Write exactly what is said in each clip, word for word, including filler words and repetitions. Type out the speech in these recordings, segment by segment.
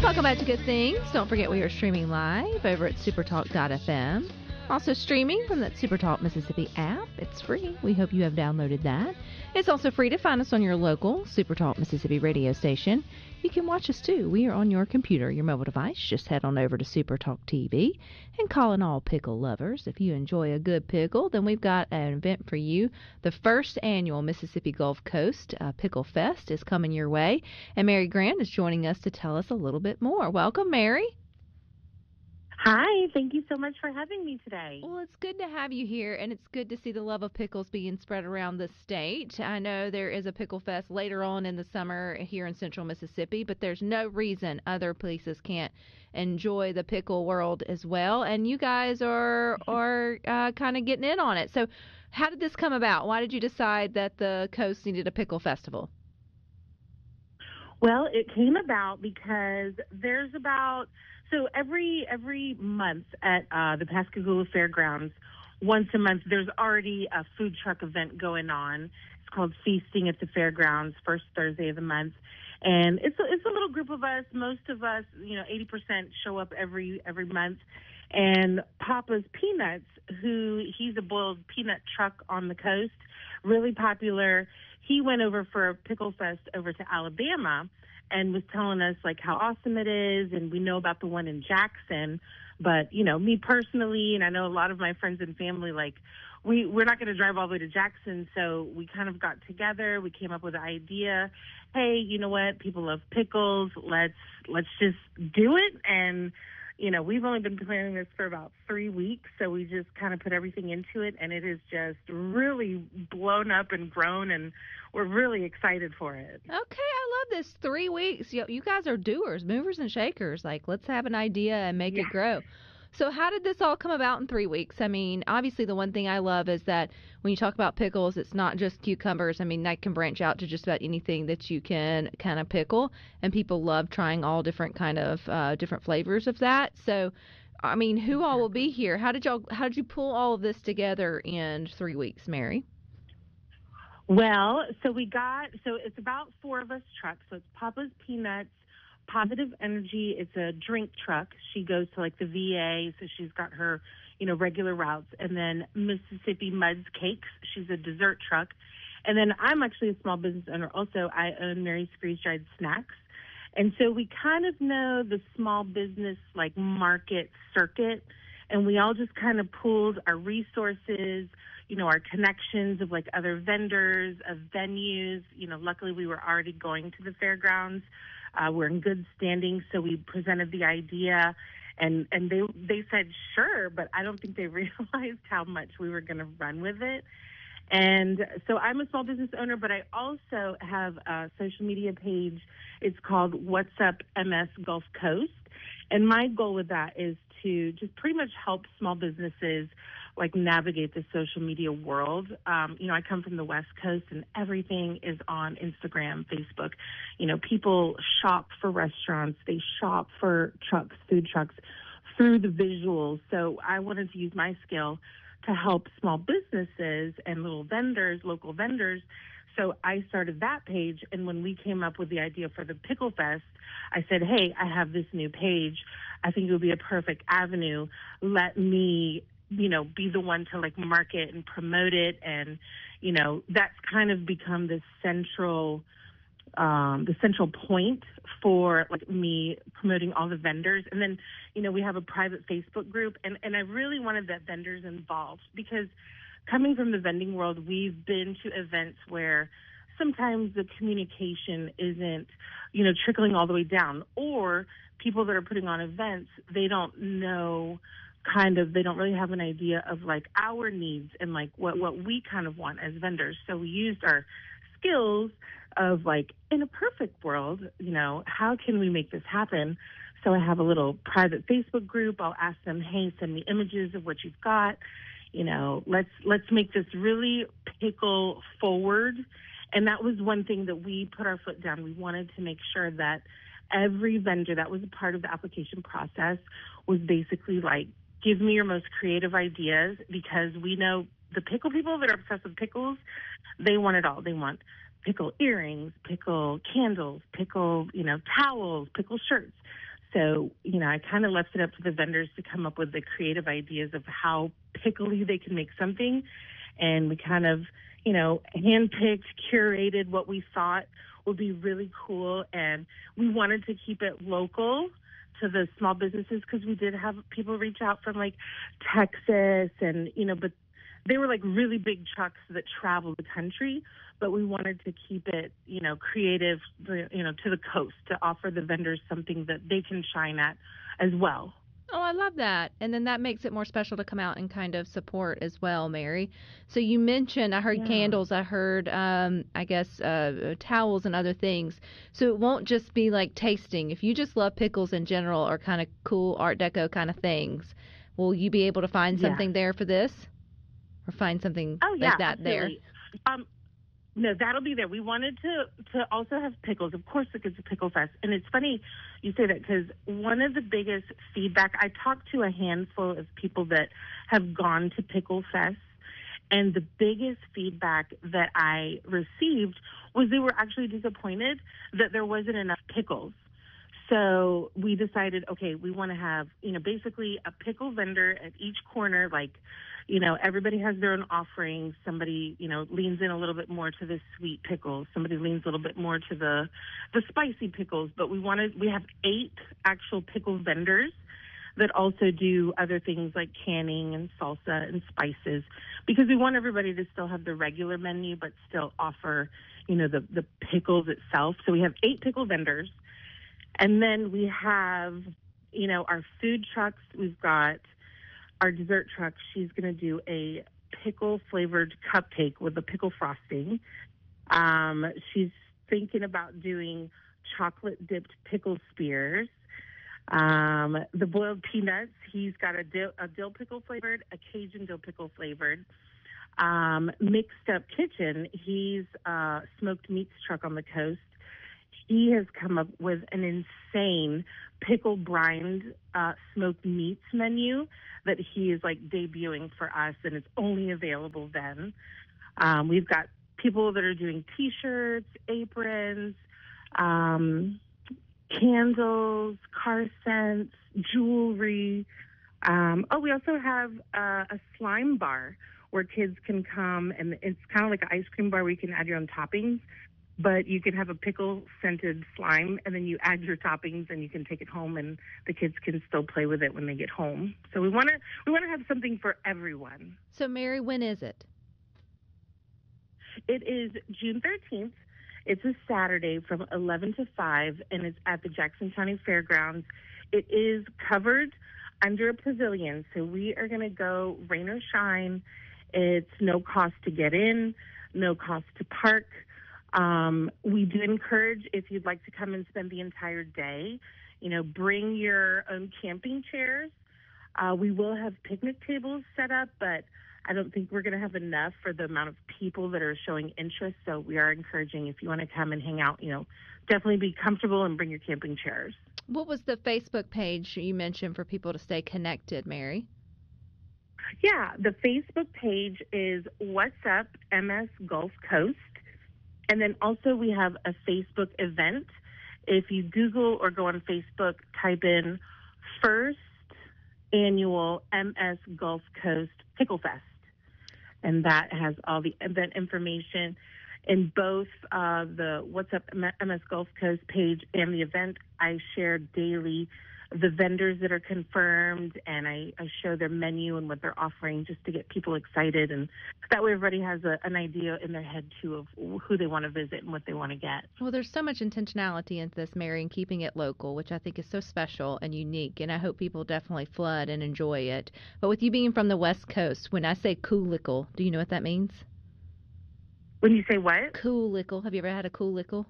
Welcome back to Good Things. Don't forget we are streaming live over at supertalk dot f m. Also streaming from that Supertalk Mississippi app. It's free. We hope you have downloaded that. It's also free to find us on your local Supertalk Mississippi radio station. You can watch us too. We are on your computer, your mobile device. Just head on over to Supertalk T V and call in all pickle lovers. If you enjoy a good pickle, then we've got an event for you. The first annual Mississippi Gulf Coast uh, Pickle Fest is coming your way. And Mary Grant is joining us to tell us a little bit more. Welcome, Mary. Hi, thank you so much for having me today. Well, it's good to have you here, and it's good to see the love of pickles being spread around the state. I know there is a pickle fest later on in the summer here in central Mississippi, but there's no reason other places can't enjoy the pickle world as well, and you guys are, are uh, kind of getting in on it. So how did this come about? Why did you decide that the coast needed a pickle festival? Well, it came about because there's about... So every every month at uh, the Pascagoula Fairgrounds, once a month, there's already a food truck event going on. It's called Feasting at the Fairgrounds, first Thursday of the month. And it's a, it's a little group of us. Most of us, you know, eighty percent show up every every month. And Papa's Peanuts, who he's a boiled peanut truck on the coast, really popular. He went over for a pickle fest over to Alabama and was telling us, like, how awesome it is, and we know about the one in Jackson. But, you know, me personally, and I know a lot of my friends and family, like, we, we're not going to drive all the way to Jackson, so we kind of got together. We came up with the idea, hey, you know what, people love pickles. Let's let's just do it. And, you know, we've only been planning this for about three weeks, so we just kind of put everything into it, and it has just really blown up and grown, and we're really excited for it. Okay, I love this. Three weeks. You, you guys are doers, movers and shakers. Like, let's have an idea and make Yeah. it grow. So how did this all come about in three weeks? I mean, obviously the one thing I love is that when you talk about pickles, it's not just cucumbers. I mean, that can branch out to just about anything that you can kind of pickle, and people love trying all different kind of uh, different flavors of that. So, I mean, who all will be here? How did y'all? How did you pull all of this together in three weeks, Mary? Well, so we got, so it's about four of us trucks. So it's Papa's Peanuts, Positive Energy. It's a drink truck. She goes to like the V A, so she's got her, you know, regular routes. And then Mississippi Muds Cakes. She's a dessert truck. And then I'm actually a small business owner. Also, I own Mary's Freeze Dried Snacks. And so we kind of know the small business like market circuit, and we all just kind of pooled our resources, you know, our connections of like other vendors, of venues. You know, luckily we were already going to the fairgrounds. Uh, we're in good standing, so we presented the idea, and, and they they said sure, but I don't think they realized how much we were going to run with it. And so I'm a small business owner, but I also have a social media page. It's called What's Up M S Gulf Coast. And my goal with that is to just pretty much help small businesses like navigate the social media world. Um, you know, I come from the West Coast, and everything is on Instagram, Facebook. You know, people shop for restaurants. They shop for trucks, food trucks, through the visuals. So I wanted to use my skill to help small businesses and little vendors, local vendors. So I started that page, and when we came up with the idea for the Pickle Fest, I said, hey, I have this new page. I think it would be a perfect avenue. Let me, you know, be the one to, like, market and promote it. And, you know, that's kind of become the central um, the central point for, like, me promoting all the vendors. And then, you know, we have a private Facebook group, and, and I really wanted that vendors involved, because coming from the vending world, we've been to events where sometimes the communication isn't, you know, trickling all the way down, or people that are putting on events, they don't know kind of, they don't really have an idea of like our needs and like what, what we kind of want as vendors. So we used our skills of like, in a perfect world, you know, how can we make this happen? So I have a little private Facebook group. I'll ask them, hey, send me images of what you've got. You know, let's let's make this really pickle forward. And that was one thing that we put our foot down. We wanted to make sure that every vendor that was a part of the application process was basically like, give me your most creative ideas, because we know the pickle people that are obsessed with pickles, they want it all. They want pickle earrings, pickle candles, pickle, you know, towels, pickle shirts. So, you know, I kind of left it up to the vendors to come up with the creative ideas of how pickly they can make something. And we kind of, you know, handpicked, curated what we thought would be really cool. And we wanted to keep it local to the small businesses because we did have people reach out from like Texas and, you know, but they were like really big trucks that travel the country, but we wanted to keep it, you know, creative, you know, to the coast to offer the vendors something that they can shine at as well. Oh, I love that. And then that makes it more special to come out and kind of support as well, Mary. So you mentioned, I heard Yeah. candles, I heard, um, I guess, uh, towels and other things. So it won't just be like tasting. If you just love pickles in general or kind of cool Art Deco kind of things, will you be able to find Yeah. something there for this? Or find something Oh, yeah, like that absolutely. there? Um, no, that'll be there. We wanted to, to also have pickles, of course, because it's a pickle fest. And it's funny you say that because one of the biggest feedback, I talked to a handful of people that have gone to pickle fests, and the biggest feedback that I received was they were actually disappointed that there wasn't enough pickles. So we decided, okay, we want to have, you know, basically a pickle vendor at each corner, like, you know, everybody has their own offerings. Somebody, you know, leans in a little bit more to the sweet pickles. Somebody leans a little bit more to the the spicy pickles. But we wanted, we have eight actual pickle vendors that also do other things like canning and salsa and spices, because we want everybody to still have the regular menu but still offer, you know, the, the pickles itself. So we have eight pickle vendors. And then we have, you know, our food trucks. We've got our dessert truck. She's going to do a pickle-flavored cupcake with a pickle frosting. Um, she's thinking about doing chocolate-dipped pickle spears. Um, the boiled peanuts, he's got a dill, a dill pickle flavored, a Cajun dill pickle flavored. Um, Mixed Up Kitchen, he's a smoked meats truck on the coast. He has come up with an insane pickle brined uh, smoked meats menu that he is like debuting for us, and it's only available then. Um, we've got people that are doing T-shirts, aprons, um, candles, car scents, jewelry. Um, oh, we also have uh, a slime bar where kids can come, and it's kind of like an ice cream bar where you can add your own toppings. But you can have a pickle-scented slime, and then you add your toppings, and you can take it home, and the kids can still play with it when they get home. So we want to we want to have something for everyone. So, Mary, when is it? It is June thirteenth. It's a Saturday from eleven to five, and it's at the Jackson County Fairgrounds. It is covered under a pavilion, so we are going to go rain or shine. It's no cost to get in, no cost to park. Um, we do encourage, if you'd like to come and spend the entire day, you know, bring your own camping chairs. Uh, we will have picnic tables set up, but I don't think we're going to have enough for the amount of people that are showing interest. So we are encouraging, if you want to come and hang out, you know, definitely be comfortable and bring your camping chairs. What was the Facebook page you mentioned for people to stay connected, Mary? Yeah, the Facebook page is What's Up M S Gulf Coast. And then also we have a Facebook event. If you Google or go on Facebook, type in First Annual M S Gulf Coast Pickle Fest. And that has all the event information in both uh, the What's Up M S Gulf Coast page and the event. I share daily the vendors that are confirmed, and I, I show their menu and what they're offering just to get people excited. And that way everybody has a, an idea in their head, too, of who they want to visit and what they want to get. Well, there's so much intentionality into this, Mary, and keeping it local, which I think is so special and unique, and I hope people definitely flood and enjoy it. But with you being from the West Coast, when I say coolickle, do you know what that means? When you say what? Coolickle. Have you ever had a coolickle?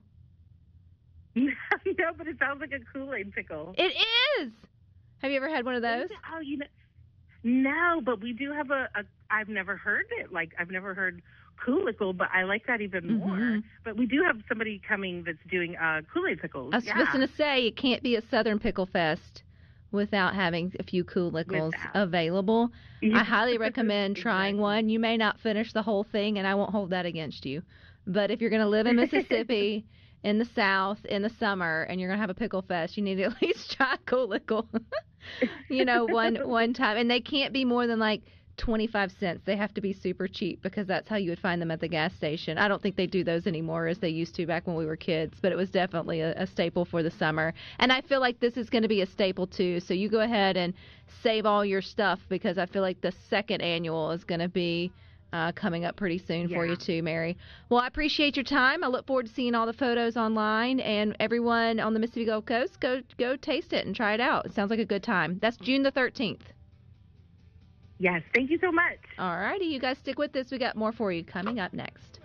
No, but it sounds like a Kool-Aid pickle. It is! Have you ever had one of those? Oh, you know, no, but we do have a, a, I've never heard it. Like, I've never heard coolickle, but I like that even more. Mm-hmm. But we do have somebody coming that's doing uh, Kool-Aid pickles. I was yeah. just going to say, it can't be a Southern Pickle Fest without having a few coolickles Without. available. Yeah. I highly recommend trying Exactly. one. You may not finish the whole thing, and I won't hold that against you. But if you're going to live in Mississippi in the South in the summer and you're going to have a pickle fest, you need to at least try Colickle, you know, one one time. And they can't be more than like twenty-five cents. They have to be super cheap because that's how you would find them at the gas station. I don't think they do those anymore as they used to back when we were kids, but it was definitely a, a staple for the summer. And I feel like this is going to be a staple too. So you go ahead and save all your stuff because I feel like the second annual is going to be uh, coming up pretty soon yeah. for you too, Mary. Well, I appreciate your time. I look forward to seeing all the photos online, and everyone on the Mississippi Gulf Coast, go go taste it and try it out. It sounds like a good time. That's June the thirteenth. Yes, thank you so much. All righty, you guys stick with this. We got more for you coming up next.